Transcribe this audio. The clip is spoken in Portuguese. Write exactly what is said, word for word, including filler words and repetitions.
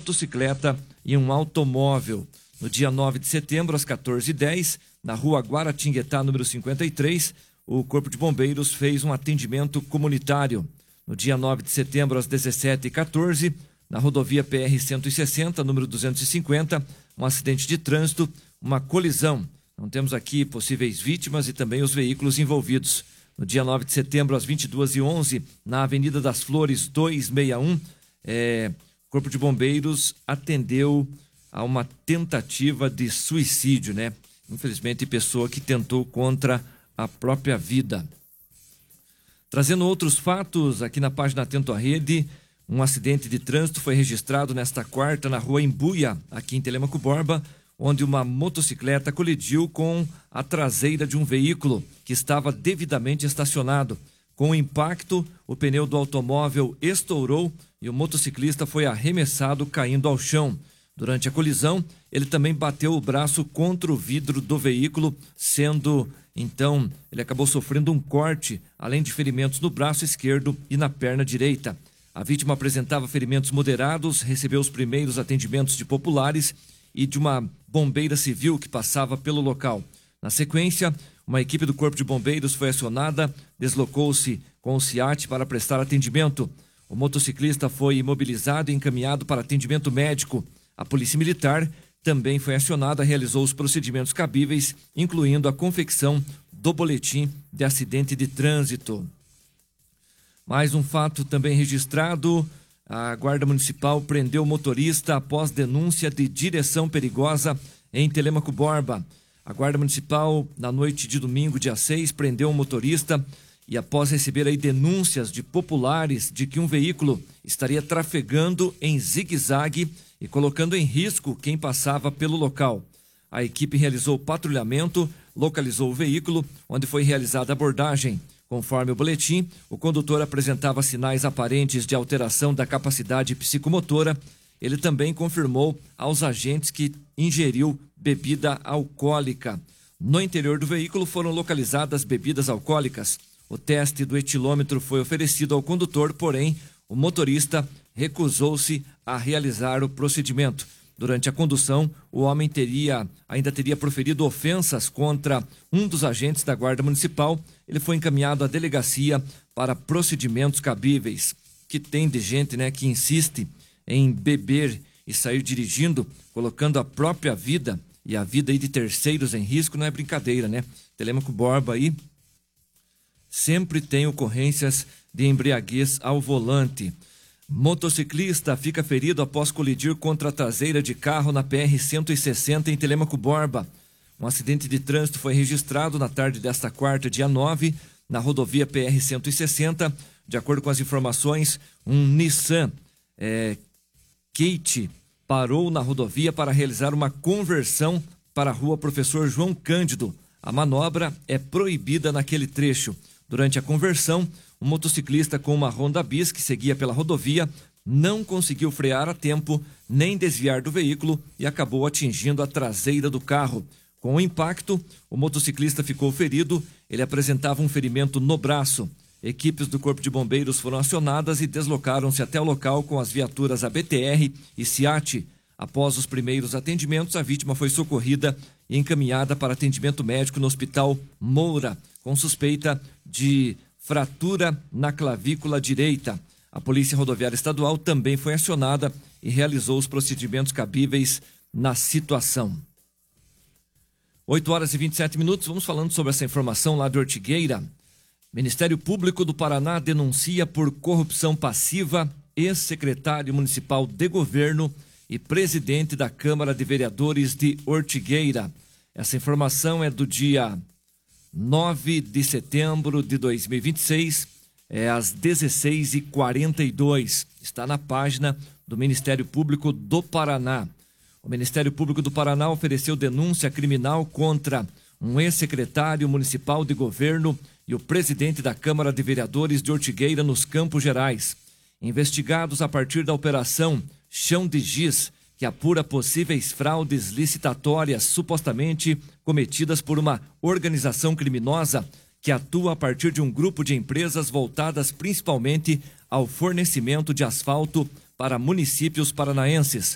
motocicleta e um automóvel. No dia nove de setembro, às quatorze e dez, na rua Guaratinguetá, número cinquenta e três, o Corpo de Bombeiros fez um atendimento comunitário. No dia nove de setembro, às dezessete e quatorze, na rodovia P R cento e sessenta, número duzentos e cinquenta, um acidente de trânsito, uma colisão. Não temos aqui possíveis vítimas e também os veículos envolvidos. No dia nove de setembro, às vinte e duas e onze, na Avenida das Flores duzentos e sessenta e um, é, o Corpo de Bombeiros atendeu a uma tentativa de suicídio, né? Infelizmente, pessoa que tentou contra a própria vida. Trazendo outros fatos, aqui na página Atento à Rede, um acidente de trânsito foi registrado nesta quarta na rua Embuia, aqui em Telêmaco Borba, onde uma motocicleta colidiu com a traseira de um veículo que estava devidamente estacionado. Com o impacto, o pneu do automóvel estourou e o motociclista foi arremessado caindo ao chão. Durante a colisão, ele também bateu o braço contra o vidro do veículo, sendo, então, ele acabou sofrendo um corte, além de ferimentos no braço esquerdo e na perna direita. A vítima apresentava ferimentos moderados, recebeu os primeiros atendimentos de populares e de uma bombeira civil que passava pelo local. Na sequência, uma equipe do Corpo de Bombeiros foi acionada, deslocou-se com o SEAT para prestar atendimento. O motociclista foi imobilizado e encaminhado para atendimento médico. A Polícia Militar também foi acionada, realizou os procedimentos cabíveis, incluindo a confecção do boletim de acidente de trânsito. Mais um fato também registrado: a Guarda Municipal prendeu o motorista após denúncia de direção perigosa em Telêmaco Borba. A Guarda Municipal, na noite de domingo, dia seis, prendeu um motorista e após receber aí denúncias de populares de que um veículo estaria trafegando em zigue-zague e colocando em risco quem passava pelo local. A equipe realizou patrulhamento, localizou o veículo, onde foi realizada a abordagem. Conforme o boletim, o condutor apresentava sinais aparentes de alteração da capacidade psicomotora. Ele também confirmou aos agentes que ingeriu bebida alcoólica. No interior do veículo foram localizadas bebidas alcoólicas. O teste do etilômetro foi oferecido ao condutor, porém, o motorista recusou-se a realizar o procedimento. Durante a condução, o homem teria, ainda teria proferido ofensas contra um dos agentes da Guarda Municipal. Ele foi encaminhado à delegacia para procedimentos cabíveis. Que tem de gente, né, que insiste em beber e sair dirigindo, colocando a própria vida e a vida aí de terceiros em risco, não é brincadeira, né? Telêmaco Borba aí sempre tem ocorrências de embriaguez ao volante. Motociclista fica ferido após colidir contra a traseira de carro na P R cento e sessenta em Telêmaco Borba. Um acidente de trânsito foi registrado na tarde desta quarta, dia nove, na rodovia P R cento e sessenta. De acordo com as informações, um Nissan é, Kate parou na rodovia para realizar uma conversão para a rua Professor João Cândido. A manobra é proibida naquele trecho. Durante a conversão, um motociclista com uma Honda Bis que seguia pela rodovia não conseguiu frear a tempo nem desviar do veículo e acabou atingindo a traseira do carro. Com o impacto, o motociclista ficou ferido, ele apresentava um ferimento no braço. Equipes do Corpo de Bombeiros foram acionadas e deslocaram-se até o local com as viaturas A B T R e SEAT. Após os primeiros atendimentos, a vítima foi socorrida e encaminhada para atendimento médico no Hospital Moura, com suspeita de fratura na clavícula direita. A Polícia Rodoviária Estadual também foi acionada e realizou os procedimentos cabíveis na situação. oito horas e vinte e sete minutos, vamos falando sobre essa informação lá de Ortigueira. Ministério Público do Paraná denuncia por corrupção passiva ex-secretário municipal de governo e presidente da Câmara de Vereadores de Ortigueira. Essa informação é do dia nove de setembro de dois mil e vinte e seis, é às dezesseis e quarenta e dois. Está na página do Ministério Público do Paraná. O Ministério Público do Paraná ofereceu denúncia criminal contra um ex-secretário municipal de governo e o presidente da Câmara de Vereadores de Ortigueira, nos Campos Gerais. Investigados a partir da operação Chão de Giz, que apura possíveis fraudes licitatórias supostamente cometidas por uma organização criminosa que atua a partir de um grupo de empresas voltadas principalmente ao fornecimento de asfalto para municípios paranaenses.